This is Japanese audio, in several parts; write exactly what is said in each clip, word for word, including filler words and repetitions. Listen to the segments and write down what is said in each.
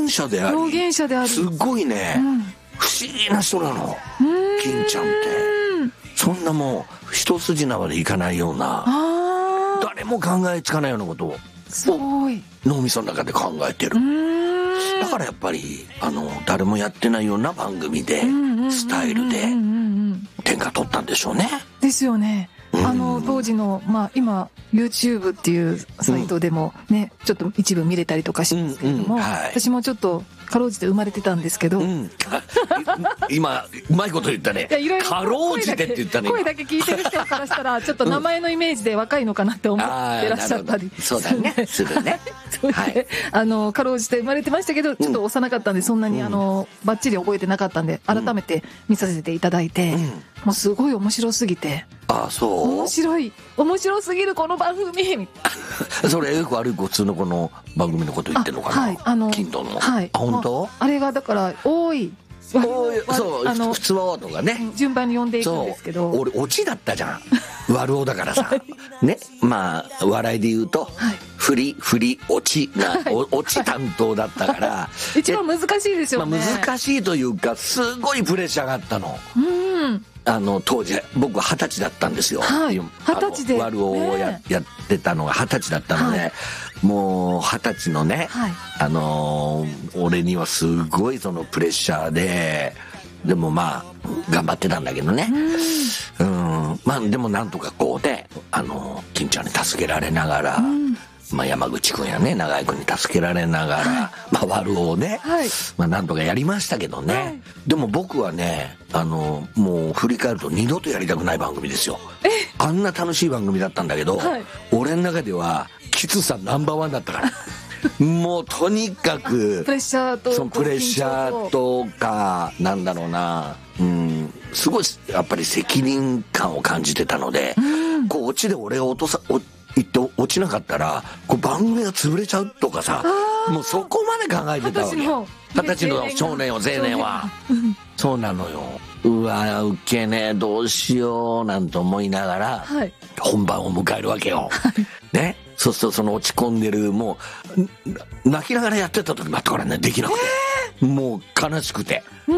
者であり表現者である、 すごいね、うん、不思議な人なの金ちゃんって。そんなもう一筋縄でいかないような、誰も考えつかないようなことをすごい脳みその中で考えてる。だからやっぱりあの誰もやってないような番組でスタイルで天下取ったんでしょうね。 ですよね。あの当時の、まあ、今 YouTube っていうサイトでもね、うん、ちょっと一部見れたりとかしますけれども、うんうん、はい、私もちょっとかろうじて生まれてたんですけど、うん、 今うまいこと言ったね。かろうじてって言ったね。 声だけ聞いてる人からしたらちょっと名前のイメージで若いのかなって思ってらっしゃったり、 うん、そうだねするねそうで、はい、あのかろうじて生まれてましたけどちょっと幼かったんでそんなに、うん、あのバッチリ覚えてなかったんで改めて見させていただいて、うん、もうすごい面白すぎて。 ああ、そう面白い面白すぎるこの番組それよくある普通のこの番組のこと言ってるのかな。はい、あの金土の、はい、あ、本当？ あれがだから多いそう、あの普通はとかね順番に読んでいくんですけど、 俺オチだったじゃん悪男だからさね、まあ笑いで言うと、はい、振り振りオチな、はい、オチ担当だったから一番難しいですよね、 まあ、難しいというかすごいプレッシャーがあったの。 うんあの当時僕は二十歳だったんですよ。 はい、二十歳で悪男を や,、ね、やってたのが二十歳だったので、はい、もう二十歳のね、はい、あのー、俺にはすごいそのプレッシャーで、でもまあ頑張ってたんだけどね、うん、うん、まあでもなんとかこうで、あの金ちゃんに助けられながら、うん、まあ、山口君やね永井君に助けられながら、はい、まあ、悪男をね、はい、まあ、なんとかやりましたけどね、はい、でも僕はねあのもう振り返ると二度とやりたくない番組ですよ。あんな楽しい番組だったんだけど、はい、俺の中ではきつさナンバーワンだったからもうとにかくプレッシャーとそのプレッシャーとかなんだろうな、うん、すごいやっぱり責任感を感じてたので、うん、こうオチで俺を落とさお言って落ちなかったらこう番組が潰れちゃうとかさ、もうそこまで考えてたわけ。二十歳の少年を青年はそうなのよ。うわウケねえどうしようなんて思いながら本番を迎えるわけよ、はい、ね。そうするとその落ち込んでるもう泣きながらやってた時もあったからね、できなくて、えー、もう悲しくて、うん、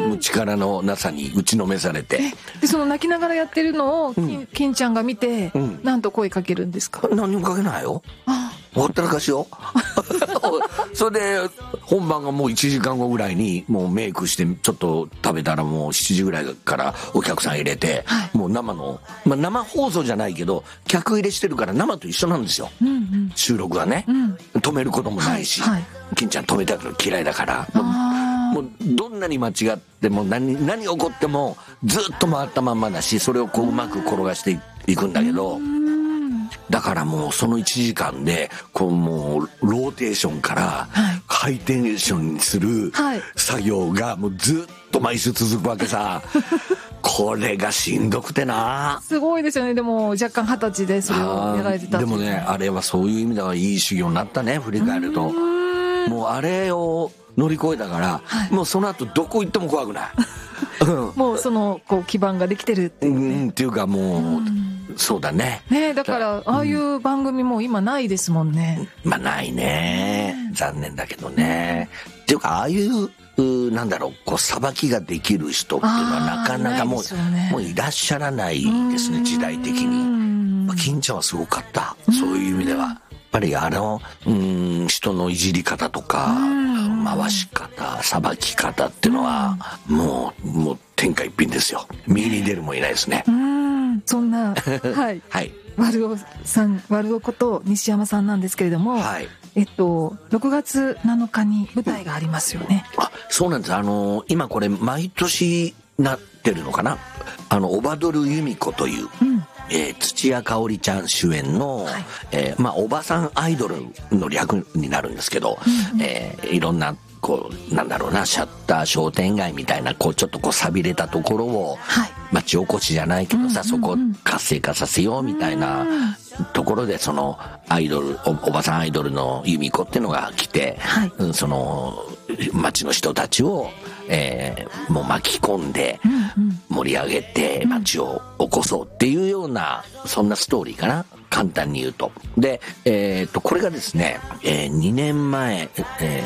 もう力のなさに打ちのめされて、 でその泣きながらやってるのを金、うん、金ちゃんが見て、うん、なんと声かけるんですか？ 何もかけないよ。ほったらかしよそれで本番がもういちじかんごぐらいにもうメイクしてちょっと食べたらもうしちじぐらいからお客さん入れて、はい、もう生の、まあ、生放送じゃないけど客入れしてるから生と一緒なんですよ、うんうん、収録はね、うん、止めることもないし、はいはい、金ちゃん止めたの嫌いだからもうどんなに間違っても 何, 何起こってもずっと回ったまんまだし、それをこううまく転がしていくんだけど、だからもうそのいちじかんでこうもうローテーションからハイテンションにする作業がもうずっと毎週続くわけさこれがしんどくてな。 すごいですよね。でも若干二十歳でそれをやられてた。 でもねあれはそういう意味ではいい修行になったね、振り返ると。もうあれを乗り越えたから、はい、もうその後どこ行っても怖くないもうそのこう基盤ができてるっていう、ね、 うんっていうかもう、うん、そうだね。 ねだからああいう番組も今ないですもんね。 まあないね、残念だけどね。っていうかああいうなんだろうこうさばきができる人っていうのはなかなかもう、ね、もういらっしゃらないですね、時代的に。まあ、金ちゃんはすごかった、そういう意味では。やっぱりあのうん人のいじり方とか回し方さばき方っていうのはもうもう天下一品ですよ。右に出るもいないですね。 うんそんなはい、はい、悪男さん悪男こと西山さんなんですけれども、はい、えっとろくがつなのかに舞台がありますよね。 あそうなんです。あの今これ毎年なってるのかな、あのオバドル由美子という、うんえー、土屋香織ちゃん主演の、はいえーまあ、おばさんアイドルの略になるんですけど、うんうんえー、いろんなこうなんだろうなシャッター商店街みたいなこうちょっとこう寂れたところを、はい、町おこしじゃないけどさ、うんうんうん、そこを活性化させようみたいなところでそのアイドル お, おばさんアイドルの由美子っていうのが来て、はいうん、その町の人たちをえー、もう巻き込んで盛り上げて街を起こそうっていうようなそんなストーリーかな、簡単に言うと。で、えー、とこれがですね、えー、にねんまえ、えー